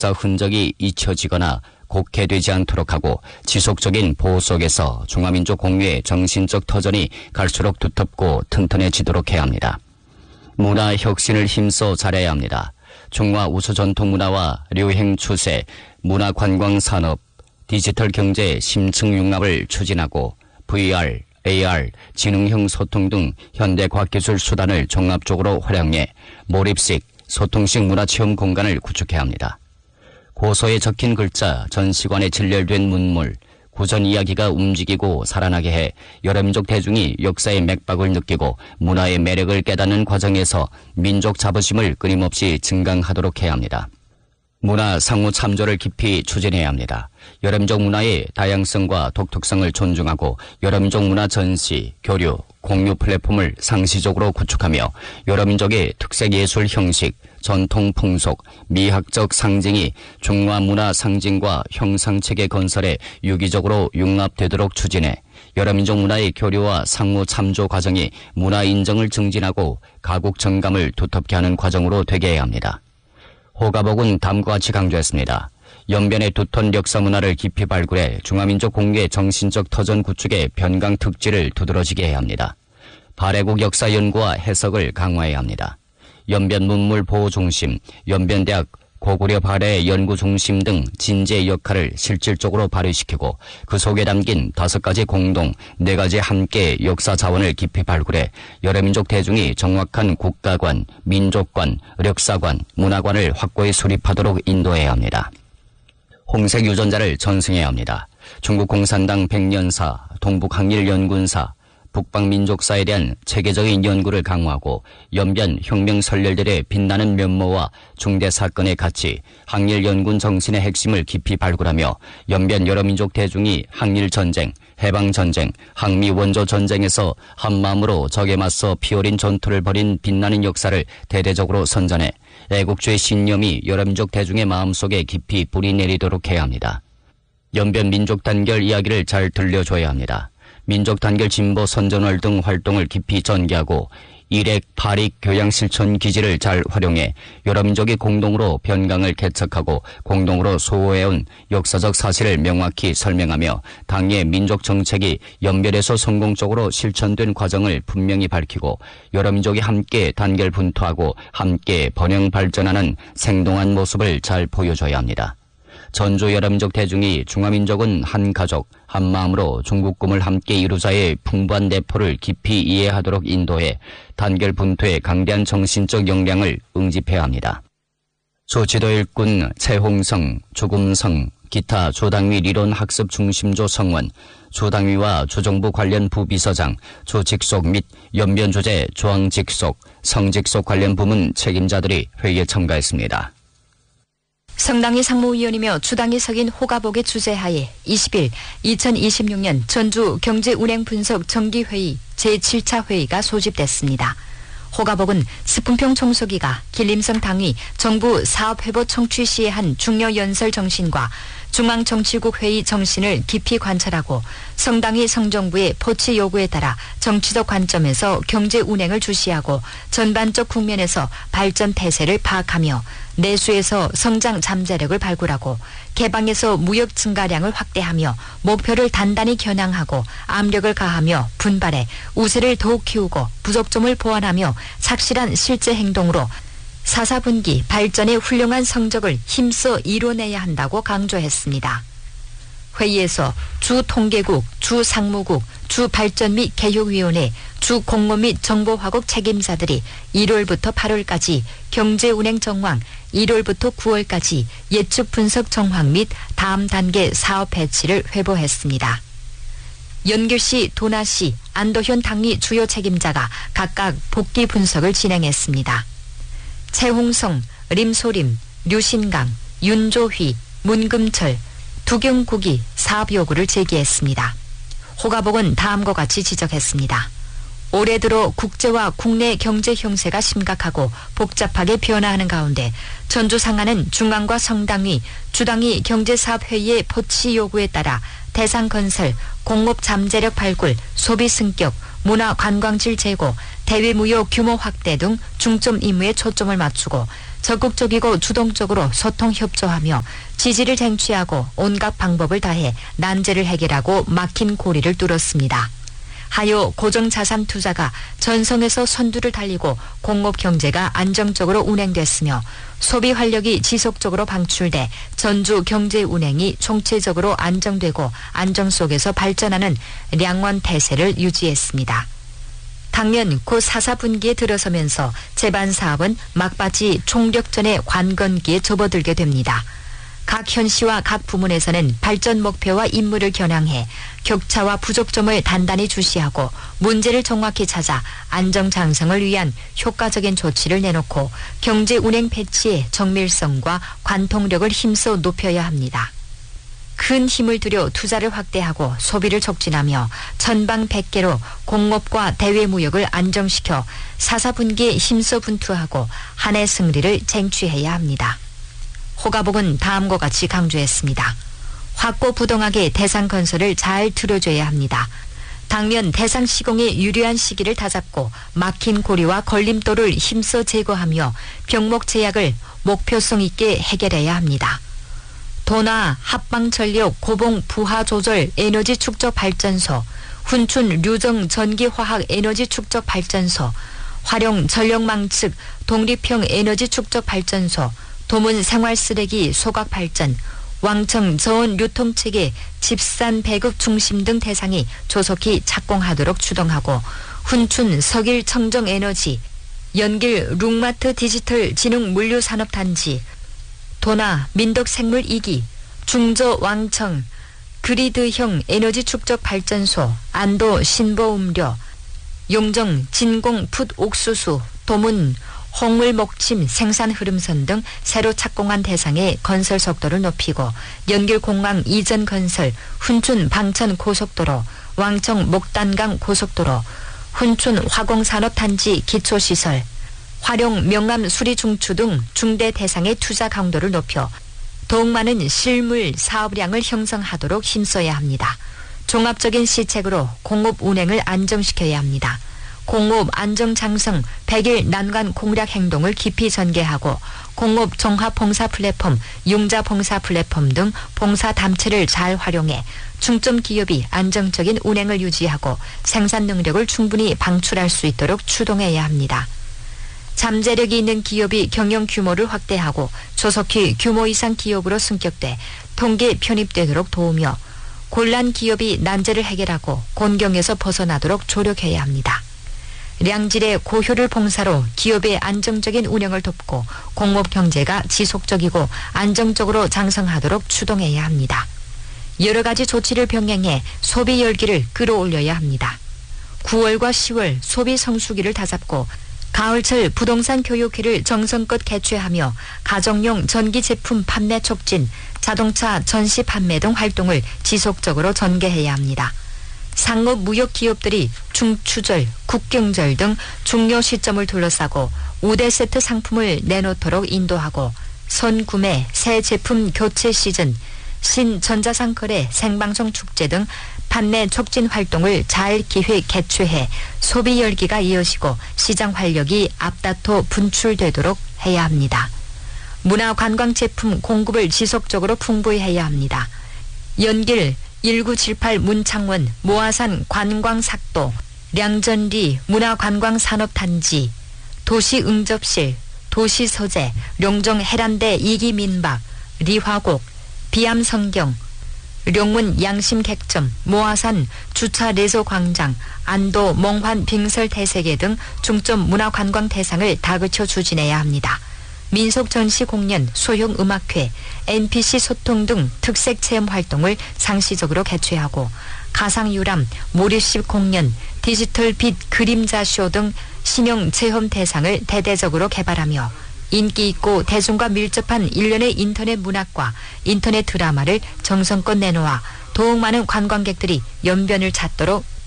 흔적이 잊혀지거나 곡해되지 않도록 하고 지속적인 보호 속에서 중화민족 공유의 정신적 터전이 갈수록 두텁고 튼튼해지도록 해야 합니다. 문화 혁신을 힘써 잘해야 합니다. 중화 우수 전통 문화와 류행 추세, 문화 관광 산업, 디지털 경제 심층 융합을 추진하고 VR, AR, 지능형 소통 등 현대 과학기술 수단을 종합적으로 활용해 몰입식, 소통식 문화체험 공간을 구축해야 합니다. 고서에 적힌 글자, 전시관에 진열된 문물, 구전 이야기가 움직이고 살아나게 해 여러 민족 대중이 역사의 맥박을 느끼고 문화의 매력을 깨닫는 과정에서 민족 자부심을 끊임없이 증강하도록 해야 합니다. 문화 상호 참조를 깊이 추진해야 합니다. 여러 민족 문화의 다양성과 독특성을 존중하고 여러 민족 문화 전시, 교류, 공유 플랫폼을 상시적으로 구축하며 여러 민족의 특색 예술 형식, 전통 풍속, 미학적 상징이 중화 문화 상징과 형상체계 건설에 유기적으로 융합되도록 추진해 여러 민족 문화의 교류와 상호 참조 과정이 문화 인정을 증진하고 가국 정감을 두텁게 하는 과정으로 되게 해야 합니다. 호가복은 다음과 같이 강조했습니다. 연변의 두터운 역사 문화를 깊이 발굴해 중화민족 공유의 정신적 터전 구축의 변강 특질을 두드러지게 해야 합니다. 발해국 역사 연구와 해석을 강화해야 합니다. 연변 문물 보호 중심, 연변대학 고구려 발해 연구 중심 등 진지의 역할을 실질적으로 발휘시키고 그 속에 담긴 5가지 공동, 4가지 함께 역사 자원을 깊이 발굴해 여러 민족 대중이 정확한 국가관, 민족관, 역사관, 문화관을 확고히 수립하도록 인도해야 합니다. 홍색 유전자를 전승해야 합니다. 중국 공산당 100년사, 동북항일연군사, 북방민족사에 대한 체계적인 연구를 강화하고 연변 혁명 선열들의 빛나는 면모와 중대 사건의 가치, 항일연군 정신의 핵심을 깊이 발굴하며 연변 여러 민족 대중이 항일전쟁, 해방전쟁, 항미원조전쟁에서 한마음으로 적에 맞서 피어린 전투를 벌인 빛나는 역사를 대대적으로 선전해 애국주의 신념이 여러 민족 대중의 마음속에 깊이 뿌리 내리도록 해야 합니다. 연변 민족 단결 이야기를 잘 들려줘야 합니다. 민족 단결 진보 선전월 등 활동을 깊이 전개하고 일액, 발익, 교양 실천 기지를 잘 활용해 여러 민족이 공동으로 변강을 개척하고 공동으로 소호해온 역사적 사실을 명확히 설명하며 당의 민족 정책이 연변에서 성공적으로 실천된 과정을 분명히 밝히고 여러 민족이 함께 단결 분투하고 함께 번영 발전하는 생동한 모습을 잘 보여줘야 합니다. 전주 여러 민족 대중이 중화민족은 한 가족, 한 마음으로 중국 꿈을 함께 이루자의 풍부한 내포를 깊이 이해하도록 인도해 단결 분투의 강대한 정신적 역량을 응집해야 합니다. 조지도 일꾼 최홍성, 조금성, 기타 조당위 리론학습 중심조 성원, 조당위와 조정부 관련 부비서장, 조직속 및 연변 조제 조항직속, 성직속 관련 부문 책임자들이 회의에 참가했습니다. 성당위 상무위원이며 주당이 석인 호가복의 주재하에 20일 2026년 전주 경제운행분석 정기회의 제7차 회의가 소집됐습니다. 호가복은 스푼평 총수기가 길림성 당위 정부 사업회보 청취 시에 한 중요 연설 정신과 중앙정치국 회의 정신을 깊이 관찰하고 성당위 성정부의 포치 요구에 따라 정치적 관점에서 경제 운행을 주시하고 전반적 국면에서 발전 태세를 파악하며 내수에서 성장 잠재력을 발굴하고 개방에서 무역 증가량을 확대하며 목표를 단단히 겨냥하고 압력을 가하며 분발해 우세를 더욱 키우고 부족점을 보완하며 착실한 실제 행동으로 4.4분기 발전의 훌륭한 성적을 힘써 이뤄내야 한다고 강조했습니다. 회의에서 주통계국, 주상무국, 주발전 및 개혁위원회, 주공무 및 정보화국 책임자들이 1월부터 8월까지 경제운행 정황, 1월부터 9월까지 예측 분석 정황 및 다음 단계 사업 배치를 회보했습니다. 연규시, 도나시, 안도현 당위 주요 책임자가 각각 복귀 분석을 진행했습니다. 최홍성, 림소림, 류신강, 윤조휘, 문금철, 두경국이 사업 요구를 제기했습니다. 호가복은 다음과 같이 지적했습니다. 올해 들어 국제와 국내 경제 형세가 심각하고 복잡하게 변화하는 가운데 전주 상하는 중앙과 성당위, 주당위 경제사업회의의 포치 요구에 따라 대상건설, 공업 잠재력 발굴, 소비 승격, 문화 관광질 제고, 대외무역 규모 확대 등 중점 임무에 초점을 맞추고 적극적이고 주동적으로 소통 협조하며 지지를 쟁취하고 온갖 방법을 다해 난제를 해결하고 막힌 고리를 뚫었습니다. 하여 고정자산 투자가 전성에서 선두를 달리고 공업 경제가 안정적으로 운행됐으며 소비 활력이 지속적으로 방출돼 전주 경제 운행이 총체적으로 안정되고 안정 속에서 발전하는 량원 태세를 유지했습니다. 당년 곧 4.4분기에 들어서면서 제반 사업은 막바지 총력전의 관건기에 접어들게 됩니다. 각 현시와 각 부문에서는 발전 목표와 임무를 겨냥해 격차와 부족점을 단단히 주시하고 문제를 정확히 찾아 안정장성을 위한 효과적인 조치를 내놓고 경제 운행 배치의 정밀성과 관통력을 힘써 높여야 합니다. 큰 힘을 들여 투자를 확대하고 소비를 촉진하며 천방백계로 공업과 대외무역을 안정시켜 4.4분기에 힘써 분투하고 한 해 승리를 쟁취해야 합니다. 호가복은 다음과 같이 강조했습니다. 확고부동하게 대상건설을 잘 들어줘야 합니다. 당면 대상 시공에 유리한 시기를 다잡고 막힌 고리와 걸림돌을 힘써 제거하며 병목 제약을 목표성 있게 해결해야 합니다. 도나 합방전력 고봉 부하 조절 에너지 축적 발전소, 훈춘 류정 전기화학 에너지 축적 발전소, 활용 전력망측 독립형 에너지 축적 발전소, 도문 생활쓰레기 소각 발전, 왕청 저온 유통체계 집산 배급 중심 등 대상이 조속히 착공하도록 추동하고 훈춘 석일 청정 에너지, 연길 룩마트 디지털 진흥 물류산업단지, 도나 민덕생물 2기, 중저 왕청 그리드형 에너지 축적 발전소, 안도 신보음료, 용정 진공 풋 옥수수, 도문 홍물 목침 생산 흐름선 등 새로 착공한 대상의 건설 속도를 높이고 연길 공항 이전 건설, 훈춘 방천 고속도로, 왕청 목단강 고속도로, 훈춘 화공산업단지 기초시설, 활용 명암 수리 중추 등 중대 대상의 투자 강도를 높여 더욱 많은 실물 사업량을 형성하도록 힘써야 합니다. 종합적인 시책으로 공업 운행을 안정시켜야 합니다. 공업 안정장성 100일 난관 공략 행동을 깊이 전개하고 공업 종합 봉사 플랫폼, 융자 봉사 플랫폼 등 봉사 담체를 잘 활용해 중점 기업이 안정적인 운행을 유지하고 생산 능력을 충분히 방출할 수 있도록 추동해야 합니다. 잠재력이 있는 기업이 경영 규모를 확대하고 조속히 규모 이상 기업으로 승격돼 통계 편입되도록 도우며 곤란 기업이 난제를 해결하고 곤경에서 벗어나도록 조력해야 합니다. 량질의 고효율 봉사로 기업의 안정적인 운영을 돕고 공업 경제가 지속적이고 안정적으로 장성하도록 추동해야 합니다. 여러 가지 조치를 병행해 소비 열기를 끌어올려야 합니다. 9월과 10월 소비 성수기를 다잡고 가을철 부동산 교육회를 정성껏 개최하며 가정용 전기 제품 판매 촉진, 자동차 전시 판매 등 활동을 지속적으로 전개해야 합니다. 상업 무역 기업들이 중추절, 국경절 등 중요 시점을 둘러싸고 우대 세트 상품을 내놓도록 인도하고 선구매, 새 제품 교체 시즌, 신전자상 거래, 생방송 축제 등 판매 촉진 활동을 잘 기획 개최해 소비 열기가 이어지고 시장 활력이 앞다퉈 분출되도록 해야 합니다. 문화관광 제품 공급을 지속적으로 풍부히 해야 합니다. 연길 1978 문창원 모아산 관광삭도, 량전리 문화관광산업단지, 도시응접실, 도시서재, 룡정 해란대 2기 민박, 리화곡, 비암성경, 룡문 양심객점, 모아산 주차 레저 광장, 안도 몽환 빙설 대세계 등 중점 문화관광 대상을 다그쳐 추진해야 합니다. 민속전시 공연, 소형 음악회, NPC 소통 등 특색 체험 활동을 상시적으로 개최하고 가상유람, 몰입식 공연, 디지털 빛 그림자쇼 등 신형 체험 대상을 대대적으로 개발하며 인기 있고 대중과 밀접한 일련의 인터넷 문학과 인터넷 드라마를 정성껏 내놓아 더욱 많은 관광객들이 연변을 찾도록